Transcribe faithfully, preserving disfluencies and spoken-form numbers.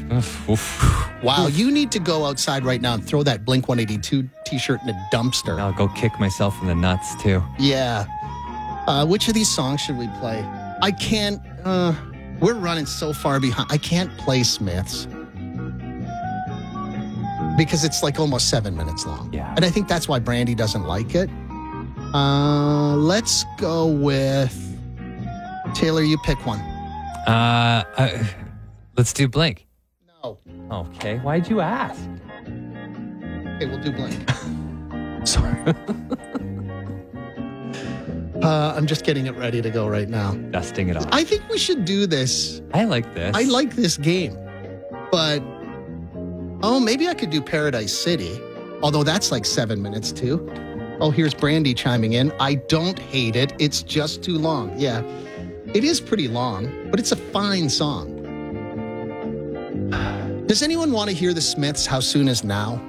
Oof, oof. Wow, you need to go outside right now and throw that Blink one eighty-two t-shirt in a dumpster. I'll go kick myself in the nuts, too. Yeah. Uh, which of these songs should we play? I can't... Uh, we're running so far behind. I can't play Smiths. Because it's like almost seven minutes long. Yeah. And I think that's why Brandy doesn't like it. Uh, let's go with... Taylor, you pick one. Uh, uh, let's do Blink. No. Okay, why'd you ask? Okay, we'll do Blink. Sorry. uh, I'm just getting it ready to go right now. Dusting it off. I think we should do this. I like this. I like this game. But, oh, maybe I could do Paradise City. Although that's like seven minutes too. Oh, here's Brandy chiming in. I don't hate it. It's just too long. Yeah, it is pretty long, but it's a fine song. Does anyone want to hear the Smiths? How Soon Is Now?